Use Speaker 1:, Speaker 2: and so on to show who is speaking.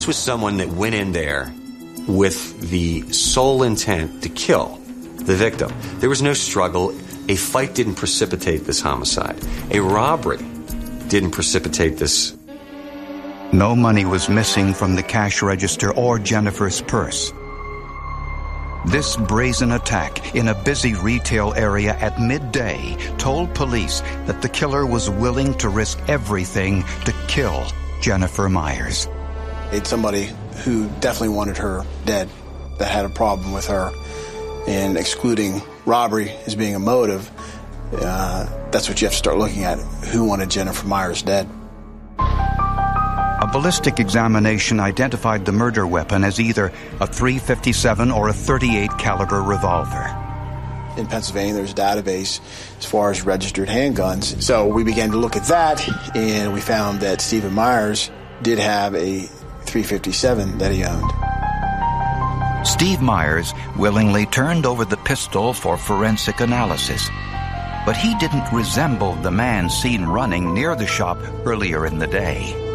Speaker 1: This was someone that went in there with the sole intent to kill the victim. There was no struggle. A fight didn't precipitate this homicide. A robbery didn't precipitate this.
Speaker 2: No money was missing from the cash register or Jennifer's purse. This brazen attack in a busy retail area at midday told police that the killer was willing to risk everything to kill Jennifer Myers.
Speaker 3: It's somebody who definitely wanted her dead, that had a problem with her, and excluding robbery as being a motive, that's what you have to start looking at. Who wanted Jennifer Myers dead?
Speaker 2: A ballistic examination identified the murder weapon as either a .357 or a .38 caliber revolver.
Speaker 3: In Pennsylvania, there's a database as far as registered handguns. So we began to look at that, and we found that Stephen Myers did have a .357 that he owned.
Speaker 2: Steve Myers willingly turned over the pistol for forensic analysis, but he didn't resemble the man seen running near the shop earlier in the day.